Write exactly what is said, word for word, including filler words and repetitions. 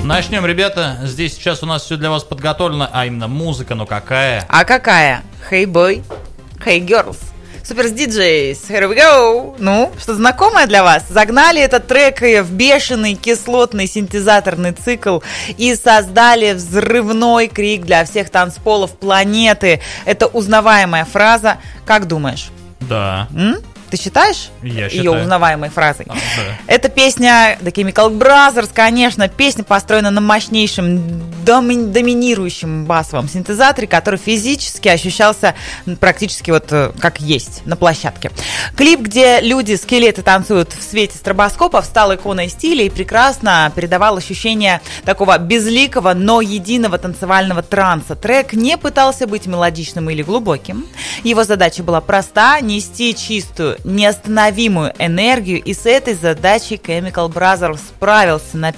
Начнем, ребята. Здесь сейчас у нас все для вас подготовлено, а именно музыка, ну какая? А какая? Hey boy, hey girls. Суперс диджейс, here we go. Ну, что знакомое для вас? Загнали этот трек в бешеный кислотный синтезаторный цикл и создали взрывной крик для всех танцполов планеты. Это узнаваемая фраза. Как думаешь? Да. М? Ты считаешь Я ее считаю. узнаваемой фразой? А, да. Это песня The Chemical Brothers, конечно. Песня построена на мощнейшем, доми- доминирующем басовом синтезаторе, который физически ощущался практически вот э, как есть на площадке. Клип, где люди, скелеты танцуют в свете стробоскопов, стал иконой стиля и прекрасно передавал ощущение такого безликого, но единого танцевального транса. Трек не пытался быть мелодичным или глубоким. Его задача была проста – нести чистую, неостановимую энергию, и с этой задачей Chemical Brothers справился на